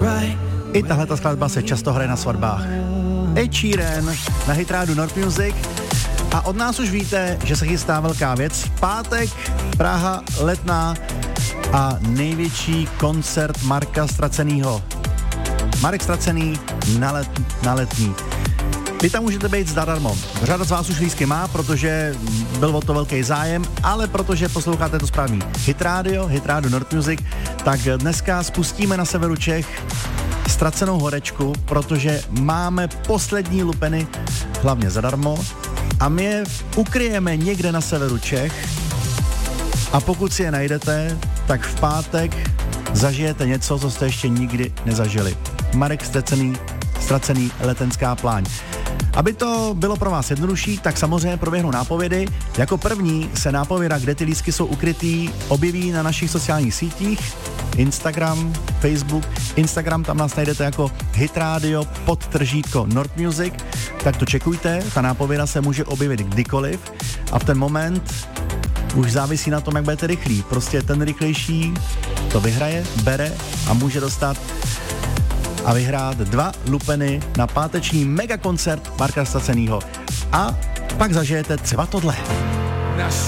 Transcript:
I tahle ta skladba se často hraje na svatbách. Ed Sheeran na hitrádu North Music. A od nás už víte, že se chystá velká věc. Pátek, Praha, Letná a největší koncert Marka Ztracenýho. Marek Ztracený na Letní. Vy tam můžete být zadarmo. Řada z vás už lístky má, protože byl o to velký zájem, ale protože posloucháte to správný hitrádu North Music, tak dneska spustíme na severu Čech Ztracenou horečku, protože máme poslední lupeny hlavně zadarmo a my je ukryjeme někde na severu Čech a pokud si je najdete, tak v pátek zažijete něco, co jste ještě nikdy nezažili. Marek Ztracený letenská pláň. Aby to bylo pro vás jednodušší, tak samozřejmě proběhnou nápovědy. Jako první se nápověda, kde ty lístky jsou ukrytý, objeví na našich sociálních sítích. Instagram, Facebook. Instagram, tam nás najdete jako hitradio _ North Music. Tak to čekujte, ta nápověda se může objevit kdykoliv a v ten moment už závisí na tom, jak budete rychlí. Prostě ten rychlejší to vyhraje, bere a může dostat a vyhrát 2 lupeny na páteční megakoncert Marka Ztracenýho. A pak zažijete třeba tohle.